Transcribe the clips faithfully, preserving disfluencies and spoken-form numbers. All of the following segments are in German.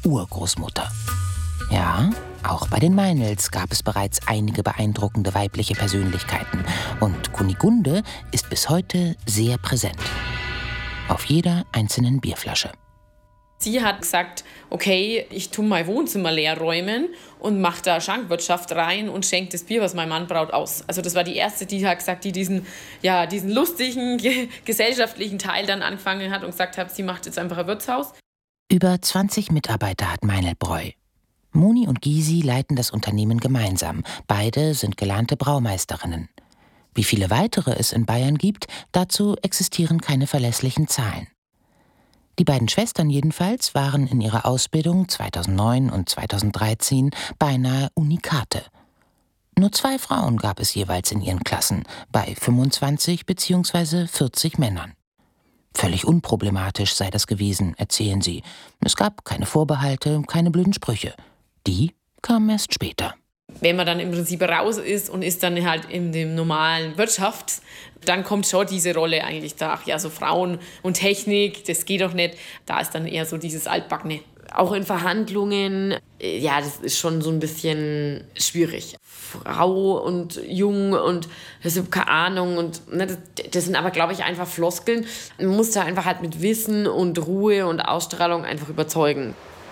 Urgroßmutter. Ja, auch bei den Meinls gab es bereits einige beeindruckende weibliche Persönlichkeiten. Und Kunigunde ist bis heute sehr präsent. Auf jeder einzelnen Bierflasche. Sie hat gesagt, okay, ich tue mein Wohnzimmer leer räumen und mache da Schankwirtschaft rein und schenke das Bier, was mein Mann braut, aus. Also das war die erste, die hat gesagt, die diesen, ja, diesen lustigen, ge- gesellschaftlichen Teil dann angefangen hat und gesagt hat, sie macht jetzt einfach ein Wirtshaus. Über zwanzig Mitarbeiter hat Meinl-Bräu. Moni und Gysi leiten das Unternehmen gemeinsam. Beide sind gelernte Braumeisterinnen. Wie viele weitere es in Bayern gibt, dazu existieren keine verlässlichen Zahlen. Die beiden Schwestern jedenfalls waren in ihrer Ausbildung zweitausendneun und zweitausenddreizehn beinahe Unikate. Nur zwei Frauen gab es jeweils in ihren Klassen, bei fünfundzwanzig bzw. vierzig Männern. Völlig unproblematisch sei das gewesen, erzählen sie. Es gab keine Vorbehalte, keine blöden Sprüche. Die kamen erst später. Wenn man dann im Prinzip raus ist und ist dann halt in dem normalen Wirtschaft, dann kommt schon diese Rolle eigentlich da. Ja, so Frauen und Technik, das geht doch nicht. Da ist dann eher so dieses Altbackene. Auch in Verhandlungen, ja, das ist schon so ein bisschen schwierig. Frau und jung und das ist keine Ahnung. Und, ne, das, das sind aber, glaube ich, einfach Floskeln. Man muss da einfach halt mit Wissen und Ruhe und Ausstrahlung einfach überzeugen.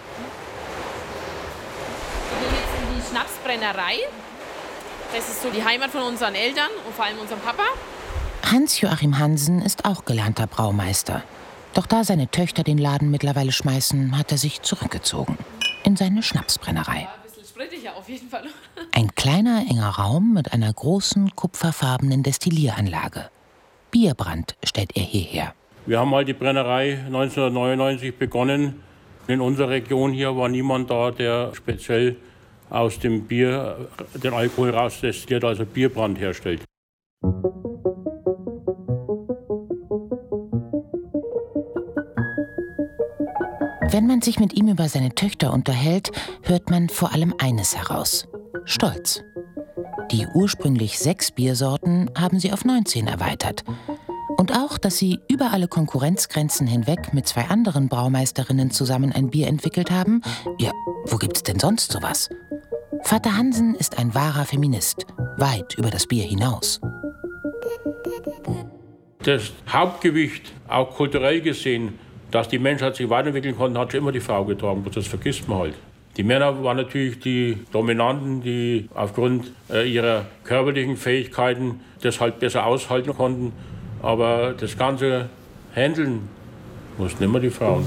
Schnapsbrennerei. Das ist so die Heimat von unseren Eltern und vor allem unserem Papa. Hans-Joachim Hansen ist auch gelernter Braumeister. Doch da seine Töchter den Laden mittlerweile schmeißen, hat er sich zurückgezogen. In seine Schnapsbrennerei. Ja, ein bisschen sprittiger auf jeden Fall. Ein kleiner, enger Raum mit einer großen, kupferfarbenen Destillieranlage. Bierbrand stellt er hierher. Wir haben mal die Brennerei neunzehnhundertneunundneunzig begonnen. In unserer Region hier war niemand da, der speziell aus dem Bier den Alkohol rausdestilliert, also Bierbrand herstellt. Wenn man sich mit ihm über seine Töchter unterhält, hört man vor allem eines heraus: Stolz. Die ursprünglich sechs Biersorten haben sie auf neunzehn erweitert. Und auch, dass sie über alle Konkurrenzgrenzen hinweg mit zwei anderen Braumeisterinnen zusammen ein Bier entwickelt haben, ja, wo gibt's denn sonst sowas? Vater Hansen ist ein wahrer Feminist, weit über das Bier hinaus. Das Hauptgewicht, auch kulturell gesehen, dass die Menschheit sich weiterentwickeln konnte, hat schon immer die Frau getragen. Das vergisst man halt. Die Männer waren natürlich die Dominanten, die aufgrund äh, ihrer körperlichen Fähigkeiten das halt besser aushalten konnten. Aber das ganze Handeln mussten immer die Frauen.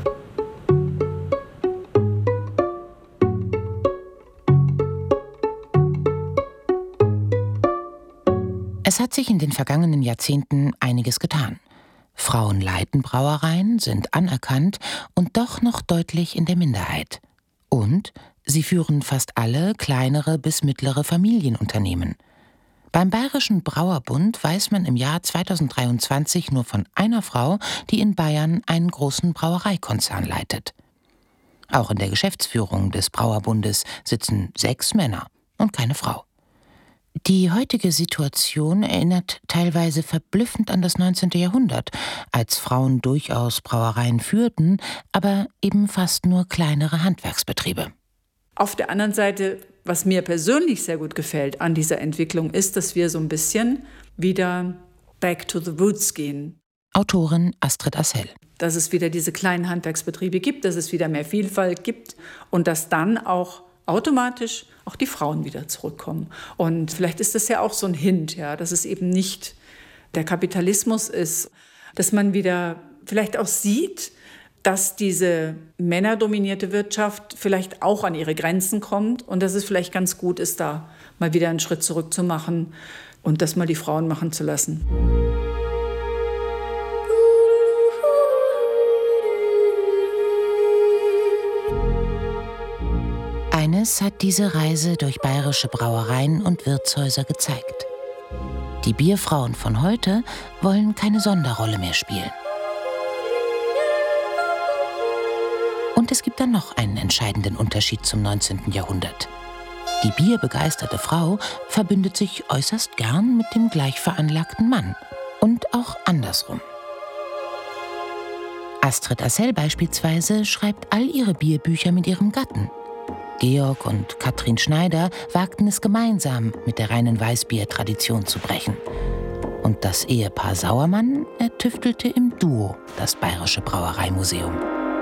Es hat sich in den vergangenen Jahrzehnten einiges getan. Frauen leiten Brauereien, sind anerkannt und doch noch deutlich in der Minderheit. Und sie führen fast alle kleinere bis mittlere Familienunternehmen. Beim Bayerischen Brauerbund weiß man im Jahr zweitausenddreiundzwanzig nur von einer Frau, die in Bayern einen großen Brauereikonzern leitet. Auch in der Geschäftsführung des Brauerbundes sitzen sechs Männer und keine Frau. Die heutige Situation erinnert teilweise verblüffend an das neunzehnte Jahrhundert, als Frauen durchaus Brauereien führten, aber eben fast nur kleinere Handwerksbetriebe. Auf der anderen Seite, was mir persönlich sehr gut gefällt an dieser Entwicklung, ist, dass wir so ein bisschen wieder back to the roots gehen. Autorin Astrid Assell. Dass es wieder diese kleinen Handwerksbetriebe gibt, dass es wieder mehr Vielfalt gibt und dass dann auch automatisch auch die Frauen wieder zurückkommen. Und vielleicht ist das ja auch so ein Hint, ja, dass es eben nicht der Kapitalismus ist, dass man wieder vielleicht auch sieht, dass diese männerdominierte Wirtschaft vielleicht auch an ihre Grenzen kommt und dass es vielleicht ganz gut ist, da mal wieder einen Schritt zurück zu machen und das mal die Frauen machen zu lassen. Eines hat diese Reise durch bayerische Brauereien und Wirtshäuser gezeigt. Die Bierfrauen von heute wollen keine Sonderrolle mehr spielen. Und es gibt dann noch einen entscheidenden Unterschied zum neunzehnten Jahrhundert. Die bierbegeisterte Frau verbündet sich äußerst gern mit dem gleich veranlagten Mann. Und auch andersrum. Astrid Assel beispielsweise schreibt all ihre Bierbücher mit ihrem Gatten. Georg und Katrin Schneider wagten es gemeinsam, mit der reinen Weißbier-Tradition zu brechen. Und das Ehepaar Sauermann ertüftelte im Duo das Bayerische Brauereimuseum.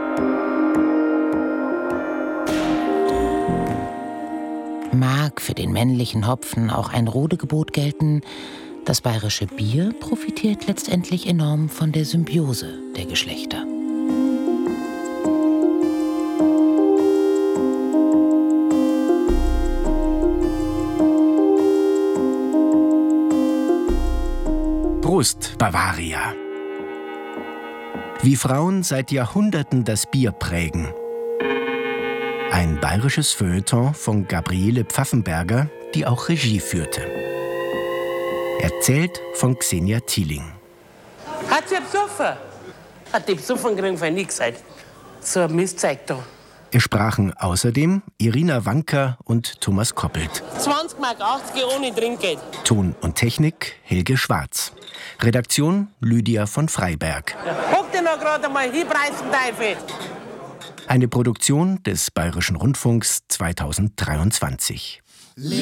Mag für den männlichen Hopfen auch ein Rodegebot gelten, das bayerische Bier profitiert letztendlich enorm von der Symbiose der Geschlechter. Prost, Bavaria! Wie Frauen seit Jahrhunderten das Bier prägen. Ein bayerisches Feuilleton von Gabriele Pfaffenberger, die auch Regie führte. Erzählt von Xenia Thieling. Hat sie besoffen? Hat die besoffen kriegen wir nichts sein. So ein Mistzeug da. Es sprachen außerdem Irina Wanker und Thomas Koppelt. zwanzig Mark achtzig ohne Trinkgeld. Ton und Technik Helge Schwarz. Redaktion Lydia von Freiberg. Hock dir noch gerade mal hin, Teufel. Eine Produktion des Bayerischen Rundfunks zweitausenddreiundzwanzig.